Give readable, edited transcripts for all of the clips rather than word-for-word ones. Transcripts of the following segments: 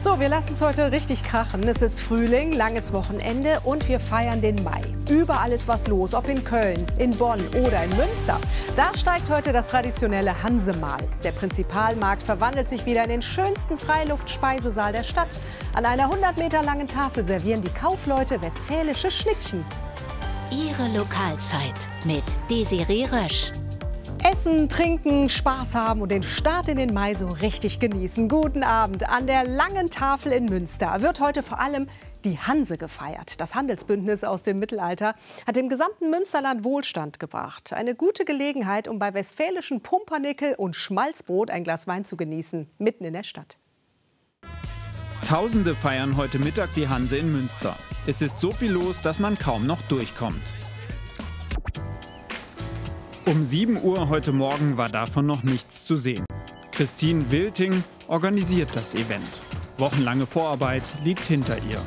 So, wir lassen es heute richtig krachen. Es ist Frühling, langes Wochenende und wir feiern den Mai. Überall ist was los, ob in Köln, in Bonn oder in Münster. Da steigt heute das traditionelle Hansemahl. Der Prinzipalmarkt verwandelt sich wieder in den schönsten Freiluftspeisesaal der Stadt. An einer 100 Meter langen Tafel servieren die Kaufleute westfälische Schnittchen. Ihre Lokalzeit mit Desiree Rösch. Essen, trinken, Spaß haben und den Start in den Mai so richtig genießen. Guten Abend. An der langen Tafel in Münster wird heute vor allem die Hanse gefeiert. Das Handelsbündnis aus dem Mittelalter hat dem gesamten Münsterland Wohlstand gebracht. Eine gute Gelegenheit, um bei westfälischen Pumpernickel und Schmalzbrot ein Glas Wein zu genießen, mitten in der Stadt. Tausende feiern heute Mittag die Hanse in Münster. Es ist so viel los, dass man kaum noch durchkommt. Um 7 Uhr heute Morgen war davon noch nichts zu sehen. Christine Wilting organisiert das Event. Wochenlange Vorarbeit liegt hinter ihr.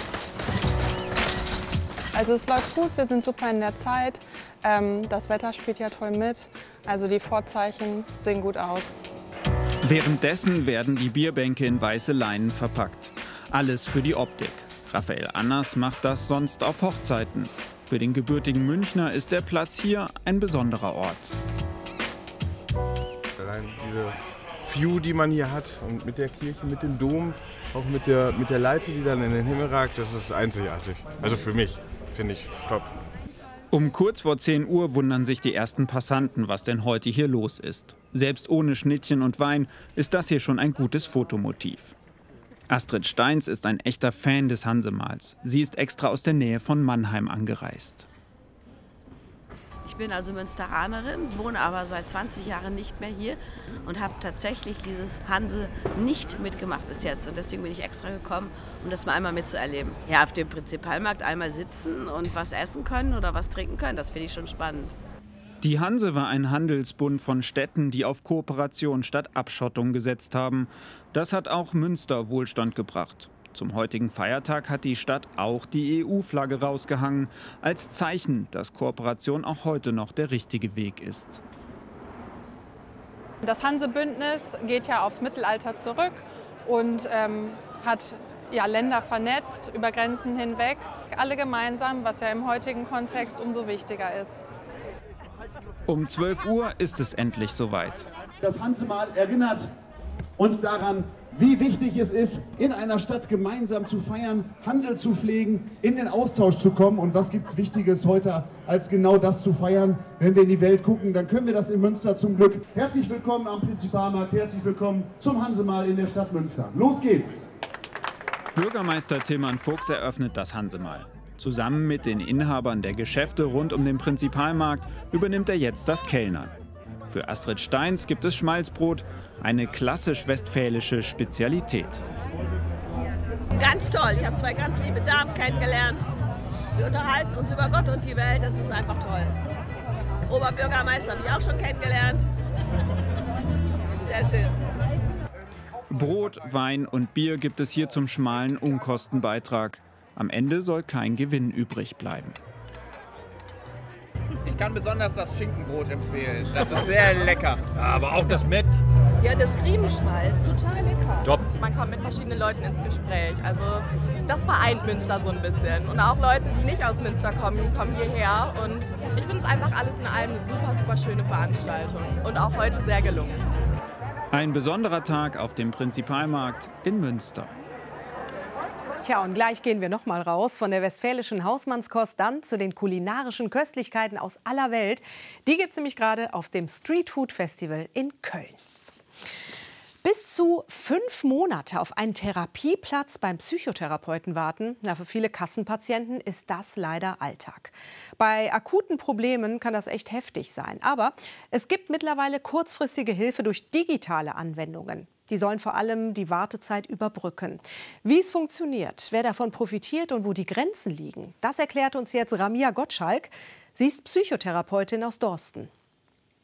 Also es läuft gut, wir sind super in der Zeit. Das Wetter spielt ja toll mit. Also die Vorzeichen sehen gut aus. Währenddessen werden die Bierbänke in weiße Leinen verpackt. Alles für die Optik. Raphael Anners macht das sonst auf Hochzeiten. Für den gebürtigen Münchner ist der Platz hier ein besonderer Ort. Allein diese View, die man hier hat und mit der Kirche, mit dem Dom, auch mit der Leiter, die dann in den Himmel ragt, das ist einzigartig. Also für mich, finde ich top. Um kurz vor 10 Uhr wundern sich die ersten Passanten, was denn heute hier los ist. Selbst ohne Schnittchen und Wein ist das hier schon ein gutes Fotomotiv. Astrid Steins ist ein echter Fan des Hansemahls. Sie ist extra aus der Nähe von Mannheim angereist. Ich bin also Münsteranerin, wohne aber seit 20 Jahren nicht mehr hier und habe tatsächlich dieses Hanse nicht mitgemacht bis jetzt. Und deswegen bin ich extra gekommen, um das mal einmal mitzuerleben. Ja, auf dem Prinzipalmarkt einmal sitzen und was essen können oder was trinken können, das finde ich schon spannend. Die Hanse war ein Handelsbund von Städten, die auf Kooperation statt Abschottung gesetzt haben. Das hat auch Münster Wohlstand gebracht. Zum heutigen Feiertag hat die Stadt auch die EU-Flagge rausgehangen, als Zeichen, dass Kooperation auch heute noch der richtige Weg ist. Das Hansebündnis geht ja aufs Mittelalter zurück und hat Länder vernetzt, über Grenzen hinweg. Alle gemeinsam, was ja im heutigen Kontext umso wichtiger ist. Um 12 Uhr ist es endlich soweit. Das Hansemahl erinnert uns daran, wie wichtig es ist, in einer Stadt gemeinsam zu feiern, Handel zu pflegen, in den Austausch zu kommen. Und was gibt es Wichtiges heute, als genau das zu feiern? Wenn wir in die Welt gucken, dann können wir das in Münster zum Glück. Herzlich willkommen am Prinzipalmarkt, herzlich willkommen zum Hansemahl in der Stadt Münster. Los geht's! Bürgermeister Tilman Fuchs eröffnet das Hansemahl. Zusammen mit den Inhabern der Geschäfte rund um den Prinzipalmarkt übernimmt er jetzt das Kellnern. Für Astrid Steins gibt es Schmalzbrot, eine klassisch westfälische Spezialität. Ganz toll, ich habe 2 ganz liebe Damen kennengelernt. Wir unterhalten uns über Gott und die Welt, das ist einfach toll. Oberbürgermeister habe ich auch schon kennengelernt. Sehr schön. Brot, Wein und Bier gibt es hier zum schmalen Unkostenbeitrag. Am Ende soll kein Gewinn übrig bleiben. Ich kann besonders das Schinkenbrot empfehlen. Das ist sehr lecker. Aber auch das Mett. Ja, das Griemenschmalz, total lecker. Top. Man kommt mit verschiedenen Leuten ins Gespräch. Also das vereint Münster so ein bisschen. Und auch Leute, die nicht aus Münster kommen, kommen hierher. Und ich finde es einfach alles in allem eine super, super schöne Veranstaltung. Und auch heute sehr gelungen. Ein besonderer Tag auf dem Prinzipalmarkt in Münster. Tja, und gleich gehen wir noch mal raus von der westfälischen Hausmannskost dann zu den kulinarischen Köstlichkeiten aus aller Welt. Die gibt es nämlich gerade auf dem Street Food Festival in Köln. Bis zu 5 Monate auf einen Therapieplatz beim Psychotherapeuten warten, für viele Kassenpatienten ist das leider Alltag. Bei akuten Problemen kann das echt heftig sein. Aber es gibt mittlerweile kurzfristige Hilfe durch digitale Anwendungen. Die sollen vor allem die Wartezeit überbrücken. Wie es funktioniert, wer davon profitiert und wo die Grenzen liegen, das erklärt uns jetzt Ramia Gottschalk. Sie ist Psychotherapeutin aus Dorsten.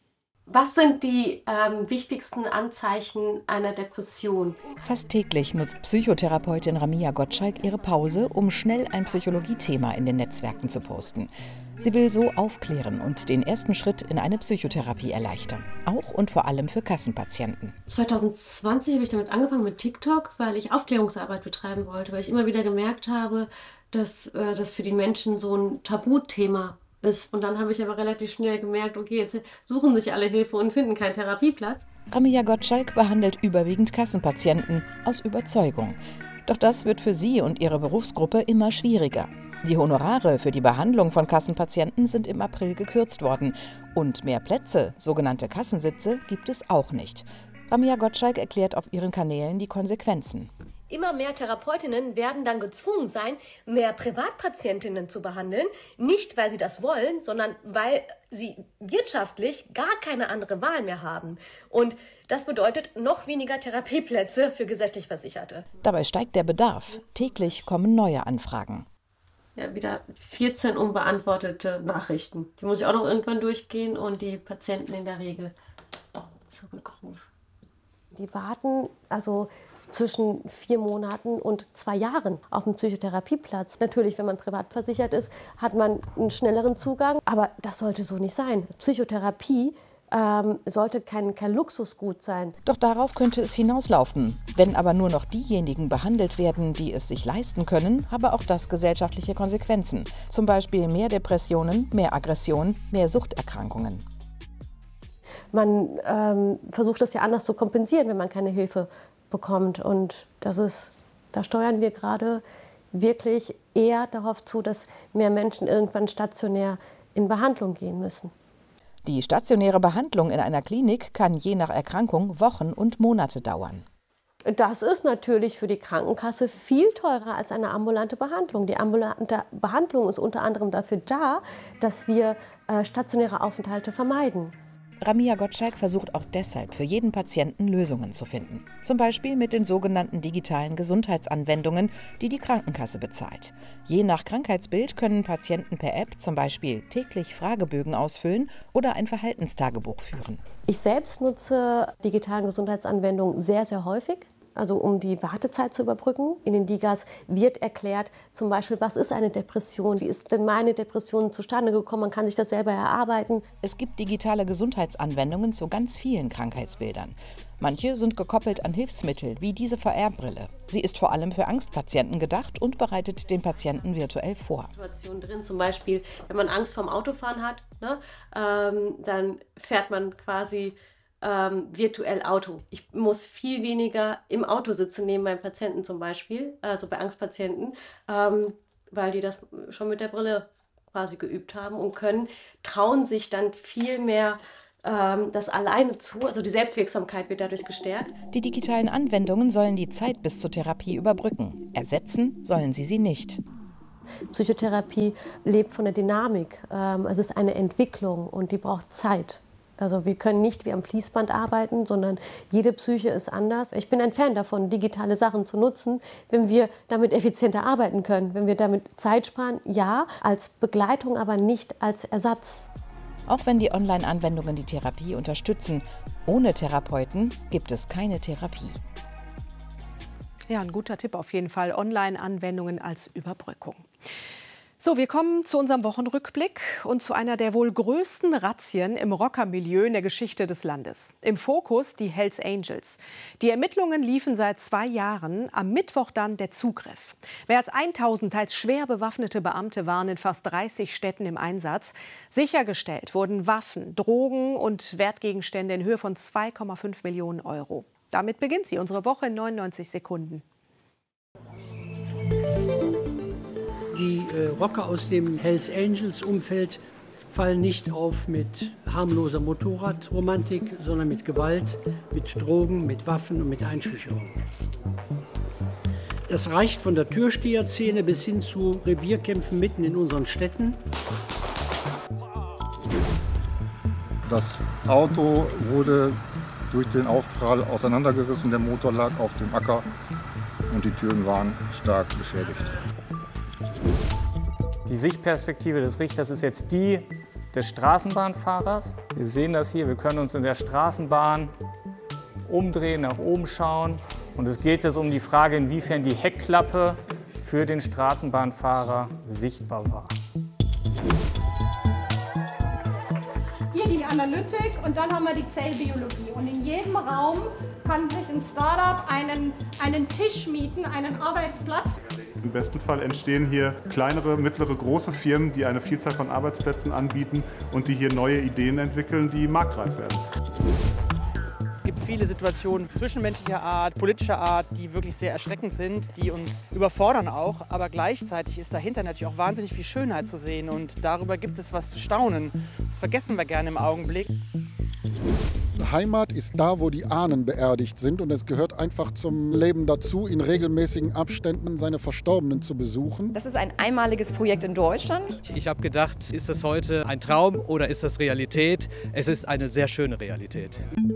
Was sind die wichtigsten Anzeichen einer Depression? Fast täglich nutzt Psychotherapeutin Ramia Gottschalk ihre Pause, um schnell ein Psychologiethema in den Netzwerken zu posten. Sie will so aufklären und den ersten Schritt in eine Psychotherapie erleichtern. Auch und vor allem für Kassenpatienten. 2020 habe ich damit angefangen mit TikTok, weil ich Aufklärungsarbeit betreiben wollte, weil ich immer wieder gemerkt habe, dass das für die Menschen so ein Tabuthema ist. Und dann habe ich aber relativ schnell gemerkt, okay, jetzt suchen sich alle Hilfe und finden keinen Therapieplatz. Ramia Gottschalk behandelt überwiegend Kassenpatienten aus Überzeugung. Doch das wird für sie und ihre Berufsgruppe immer schwieriger. Die Honorare für die Behandlung von Kassenpatienten sind im April gekürzt worden. Und mehr Plätze, sogenannte Kassensitze, gibt es auch nicht. Ramia Gottschalk erklärt auf ihren Kanälen die Konsequenzen. Immer mehr Therapeutinnen werden dann gezwungen sein, mehr Privatpatientinnen zu behandeln. Nicht, weil sie das wollen, sondern weil sie wirtschaftlich gar keine andere Wahl mehr haben. Und das bedeutet noch weniger Therapieplätze für gesetzlich Versicherte. Dabei steigt der Bedarf. Täglich kommen neue Anfragen. Ja, wieder 14 unbeantwortete Nachrichten. Die muss ich auch noch irgendwann durchgehen und die Patienten in der Regel zurückrufen. Die warten zwischen 4 Monaten und 2 Jahren auf einen Psychotherapieplatz. Natürlich, wenn man privat versichert ist, hat man einen schnelleren Zugang. Aber das sollte so nicht sein. Psychotherapie sollte kein Luxusgut sein. Doch darauf könnte es hinauslaufen. Wenn aber nur noch diejenigen behandelt werden, die es sich leisten können, habe auch das gesellschaftliche Konsequenzen. Zum Beispiel mehr Depressionen, mehr Aggression, mehr Suchterkrankungen. Man versucht das ja anders zu kompensieren, wenn man keine Hilfe bekommt. Und da steuern wir gerade wirklich eher darauf zu, dass mehr Menschen irgendwann stationär in Behandlung gehen müssen. Die stationäre Behandlung in einer Klinik kann je nach Erkrankung Wochen und Monate dauern. Das ist natürlich für die Krankenkasse viel teurer als eine ambulante Behandlung. Die ambulante Behandlung ist unter anderem dafür da, dass wir stationäre Aufenthalte vermeiden. Ramia Gottschalk versucht auch deshalb für jeden Patienten Lösungen zu finden. Zum Beispiel mit den sogenannten digitalen Gesundheitsanwendungen, die die Krankenkasse bezahlt. Je nach Krankheitsbild können Patienten per App zum Beispiel täglich Fragebögen ausfüllen oder ein Verhaltenstagebuch führen. Ich selbst nutze digitale Gesundheitsanwendungen sehr, sehr häufig. Also um die Wartezeit zu überbrücken. In den DiGAs wird erklärt, zum Beispiel, was ist eine Depression, wie ist denn meine Depression zustande gekommen, man kann sich das selber erarbeiten. Es gibt digitale Gesundheitsanwendungen zu ganz vielen Krankheitsbildern. Manche sind gekoppelt an Hilfsmittel, wie diese VR-Brille. Sie ist vor allem für Angstpatienten gedacht und bereitet den Patienten virtuell vor. Situationen drin, zum Beispiel, wenn man Angst vorm Autofahren hat, dann fährt man quasi virtuell Auto. Ich muss viel weniger im Auto sitzen, neben meinem Patienten zum Beispiel, also bei Angstpatienten, weil die das schon mit der Brille quasi geübt haben und trauen sich dann viel mehr das alleine zu, also die Selbstwirksamkeit wird dadurch gestärkt. Die digitalen Anwendungen sollen die Zeit bis zur Therapie überbrücken. Ersetzen sollen sie nicht. Psychotherapie lebt von der Dynamik. Es ist eine Entwicklung und die braucht Zeit. Also wir können nicht wie am Fließband arbeiten, sondern jede Psyche ist anders. Ich bin ein Fan davon, digitale Sachen zu nutzen, wenn wir damit effizienter arbeiten können. Wenn wir damit Zeit sparen, ja, als Begleitung, aber nicht als Ersatz. Auch wenn die Online-Anwendungen die Therapie unterstützen, ohne Therapeuten gibt es keine Therapie. Ja, ein guter Tipp auf jeden Fall. Online-Anwendungen als Überbrückung. So, wir kommen zu unserem Wochenrückblick und zu einer der wohl größten Razzien im Rockermilieu in der Geschichte des Landes. Im Fokus die Hells Angels. Die Ermittlungen liefen seit 2 Jahren, am Mittwoch dann der Zugriff. Mehr als 1000 teils schwer bewaffnete Beamte waren in fast 30 Städten im Einsatz. Sichergestellt wurden Waffen, Drogen und Wertgegenstände in Höhe von 2,5 Millionen Euro. Damit beginnt sie, unsere Woche in 99 Sekunden. Die Rocker aus dem Hells Angels Umfeld fallen nicht auf mit harmloser Motorradromantik, sondern mit Gewalt, mit Drogen, mit Waffen und mit Einschüchterung. Das reicht von der Türsteherszene bis hin zu Revierkämpfen mitten in unseren Städten. Das Auto wurde durch den Aufprall auseinandergerissen, der Motor lag auf dem Acker und die Türen waren stark beschädigt. Die Sichtperspektive des Richters ist jetzt die, des Straßenbahnfahrers. Wir sehen das hier, wir können uns in der Straßenbahn umdrehen, nach oben schauen. Und es geht jetzt um die Frage, inwiefern die Heckklappe für den Straßenbahnfahrer sichtbar war. Hier die Analytik und dann haben wir die Zellbiologie. Und in jedem Raum kann sich ein Startup einen Tisch mieten, einen Arbeitsplatz. Im besten Fall entstehen hier kleinere, mittlere, große Firmen, die eine Vielzahl von Arbeitsplätzen anbieten und die hier neue Ideen entwickeln, die marktreif werden. Es gibt viele Situationen zwischenmenschlicher Art, politischer Art, die wirklich sehr erschreckend sind, die uns überfordern auch. Aber gleichzeitig ist dahinter natürlich auch wahnsinnig viel Schönheit zu sehen und darüber gibt es was zu staunen. Das vergessen wir gerne im Augenblick. Heimat ist da, wo die Ahnen beerdigt sind und es gehört einfach zum Leben dazu, in regelmäßigen Abständen seine Verstorbenen zu besuchen. Das ist ein einmaliges Projekt in Deutschland. Ich habe gedacht, ist das heute ein Traum oder ist das Realität? Es ist eine sehr schöne Realität.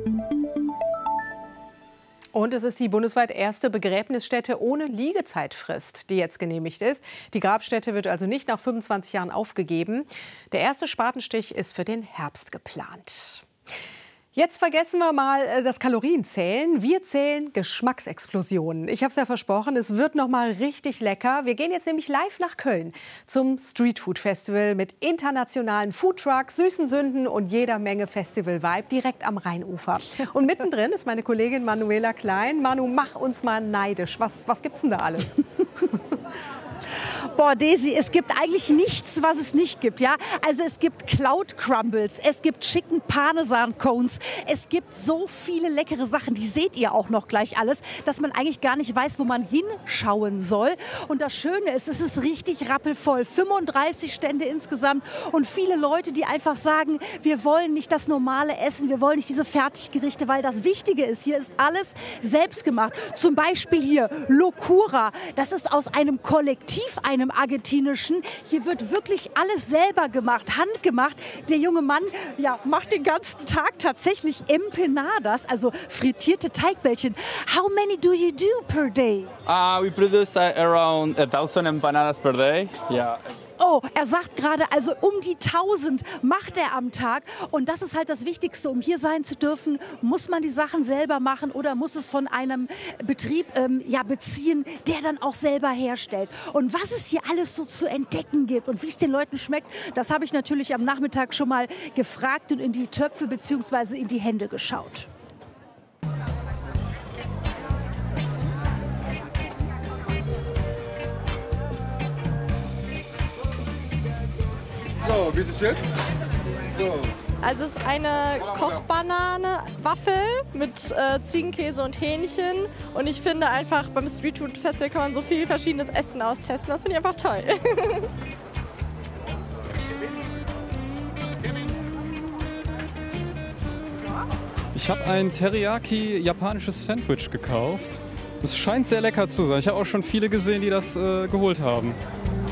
Und es ist die bundesweit erste Begräbnisstätte ohne Liegezeitfrist, die jetzt genehmigt ist. Die Grabstätte wird also nicht nach 25 Jahren aufgegeben. Der erste Spatenstich ist für den Herbst geplant. Jetzt vergessen wir mal das Kalorienzählen. Wir zählen Geschmacksexplosionen. Ich habe es ja versprochen, es wird noch mal richtig lecker. Wir gehen jetzt nämlich live nach Köln zum Streetfood Festival mit internationalen Foodtrucks, süßen Sünden und jeder Menge Festival-Vibe direkt am Rheinufer. Und mittendrin ist meine Kollegin Manuela Klein. Manu, mach uns mal neidisch. Was gibt's denn da alles? Boah, Daisy, es gibt eigentlich nichts, was es nicht gibt, ja? Also es gibt Cloud Crumbles, es gibt Chicken Parmesan Cones, es gibt so viele leckere Sachen, die seht ihr auch noch gleich alles, dass man eigentlich gar nicht weiß, wo man hinschauen soll. Und das Schöne ist, es ist richtig rappelvoll, 35 Stände insgesamt und viele Leute, die einfach sagen, wir wollen nicht das normale Essen, wir wollen nicht diese Fertiggerichte, weil das Wichtige ist, hier ist alles selbst gemacht. Zum Beispiel hier Locura, das ist aus einem Kollektiv, einem argentinischen. Hier wird wirklich alles selber gemacht, handgemacht. Der junge Mann macht den ganzen Tag tatsächlich empanadas, also frittierte Teigbällchen. How many do you do per day? We produce around 1000 empanadas per day. Yeah. Oh, er sagt gerade, also um die 1000 macht er am Tag. Und das ist halt das Wichtigste, um hier sein zu dürfen, muss man die Sachen selber machen oder muss es von einem Betrieb beziehen, der dann auch selber herstellt. Und was es hier alles so zu entdecken gibt und wie es den Leuten schmeckt, das habe ich natürlich am Nachmittag schon mal gefragt und in die Töpfe bzw. in die Hände geschaut. So, bitte schön. So. Also es ist eine Kochbanane-Waffel mit Ziegenkäse und Hähnchen. Und ich finde einfach, beim Streetfood Festival kann man so viel verschiedenes Essen austesten. Das finde ich einfach toll. Ich habe ein Teriyaki japanisches Sandwich gekauft. Es scheint sehr lecker zu sein. Ich habe auch schon viele gesehen, die das geholt haben.